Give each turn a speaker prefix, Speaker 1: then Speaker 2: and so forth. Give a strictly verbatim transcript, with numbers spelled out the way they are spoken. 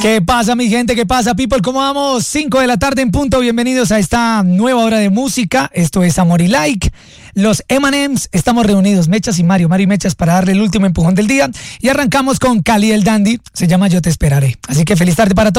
Speaker 1: ¿Qué pasa, mi gente? ¿Qué pasa, people? ¿Cómo vamos? cinco de la tarde en punto. Bienvenidos a esta nueva hora de música. Esto es Amor y Like. Los eme and eme's, estamos reunidos, Mechas y Mario, Mario y Mechas, para darle el último empujón del día. Y arrancamos con Cali el Dandy. Se llama Yo Te Esperaré. Así que feliz tarde para todos.